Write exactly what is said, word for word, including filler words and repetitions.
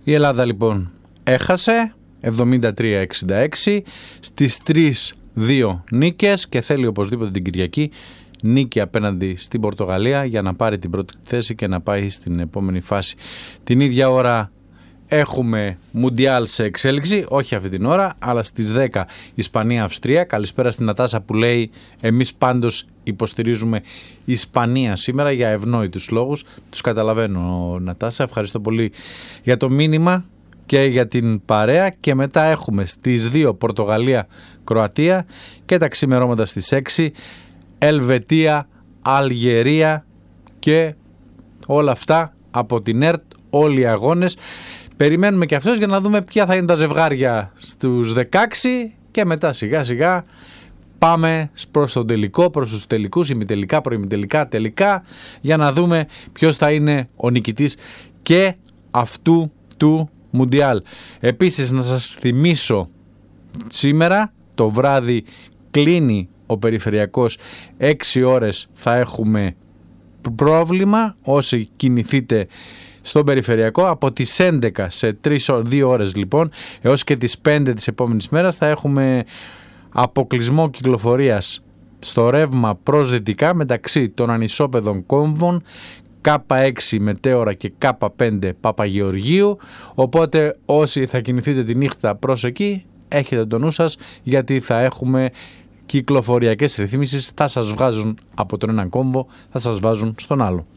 Η Ελλάδα λοιπόν έχασε εβδομήντα τρία εξήντα έξι, στις τρεις δύο νίκες και θέλει οπωσδήποτε την Κυριακή νίκη απέναντι στην Πορτογαλία για να πάρει την πρώτη θέση και να πάει στην επόμενη φάση. Την ίδια ώρα έχουμε Μουντιάλ σε εξέλιξη, όχι αυτή την ώρα, αλλά στις δέκα Ισπανία-Αυστρία. Καλησπέρα στην Νατάσα που λέει εμείς πάντως υποστηρίζουμε Ισπανία σήμερα για ευνόητους λόγους. Τους καταλαβαίνω, Νατάσα, ευχαριστώ πολύ για το μήνυμα και για την παρέα. Και μετά έχουμε στις δύο Πορτογαλία-Κροατία και τα ξημερώματα στις έξι Ελβετία, Αλγερία και όλα αυτά από την ΕΡΤ, όλοι οι αγώνες. Περιμένουμε και αυτός για να δούμε ποια θα είναι τα ζευγάρια στους δεκαέξι και μετά σιγά σιγά πάμε προς τον τελικό, προς τους τελικούς, ημιτελικά, προημιτελικά, τελικά, για να δούμε ποιος θα είναι ο νικητής και αυτού του Μουντιάλ. Επίσης να σας θυμίσω, σήμερα το βράδυ κλείνει ο περιφερειακός, έξι ώρες θα έχουμε πρόβλημα όσοι κινηθείτε στον περιφερειακό. Από τις έντεκα σε τρεις, δύο ώρες λοιπόν έως και τις πέντε της επόμενης μέρας θα έχουμε αποκλεισμό κυκλοφορίας στο ρεύμα προς δυτικά μεταξύ των ανισόπεδων κόμβων Κάπα έξι Μετέωρα και Κάπα πέντε Παπαγεωργίου. Οπότε όσοι θα κινηθείτε τη νύχτα προς εκεί έχετε το νου σας, γιατί θα έχουμε κυκλοφοριακές ρυθμίσεις, θα σας βγάζουν από τον έναν κόμβο, θα σας βάζουν στον άλλο.